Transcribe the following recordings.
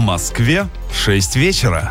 Москве 6 вечера.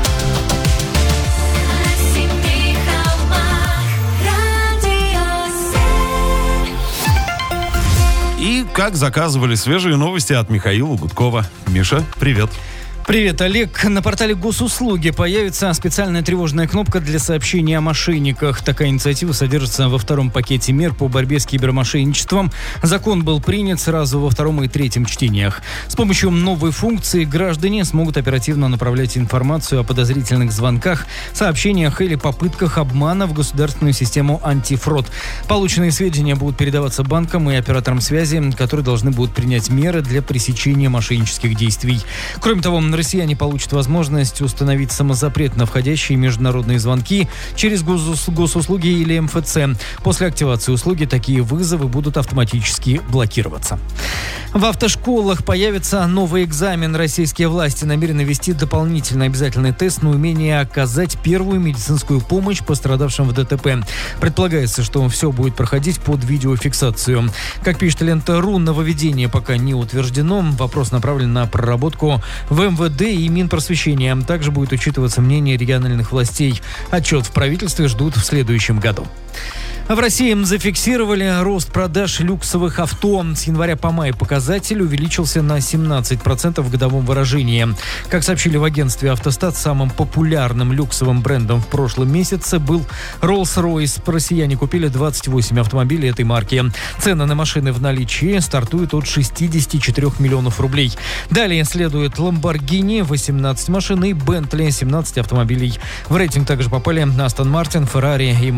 И как заказывали свежие новости от Михаила Гудкова. Миша, привет. Привет, Олег. На портале Госуслуги появится специальная тревожная кнопка для сообщений о мошенниках. Такая инициатива содержится во втором пакете мер по борьбе с кибермошенничеством. Закон был принят сразу во втором и третьем чтениях. С помощью новой функции граждане смогут оперативно направлять информацию о подозрительных звонках, сообщениях или попытках обмана в государственную систему антифрод. Полученные сведения будут передаваться банкам и операторам связи, которые должны будут принять меры для пресечения мошеннических действий. Кроме того, россияне получат возможность установить самозапрет на входящие международные звонки через госуслуги или МФЦ. После активации услуги такие вызовы будут автоматически блокироваться. В автошколах появится новый экзамен. Российские власти намерены ввести дополнительный обязательный тест на умение оказать первую медицинскую помощь пострадавшим в ДТП. Предполагается, что все будет проходить под видеофиксацию. Как пишет Лента.ру, нововведение пока не утверждено. Вопрос направлен на проработку в МВД и Минпросвещения. Также будет учитываться мнение региональных властей. Отчет в правительстве ждут в следующем году. В России зафиксировали рост продаж люксовых авто. С января по май показатель увеличился на 17% в годовом выражении. Как сообщили в агентстве «Автостат», самым популярным люксовым брендом в прошлом месяце был Rolls-Royce. Россияне купили 28 автомобилей этой марки. Цены на машины в наличии стартуют от 64 миллионов рублей. Далее следует Lamborghini, 18 машин, и Bentley, 17 автомобилей. В рейтинг также попали Aston Martin, Ferrari и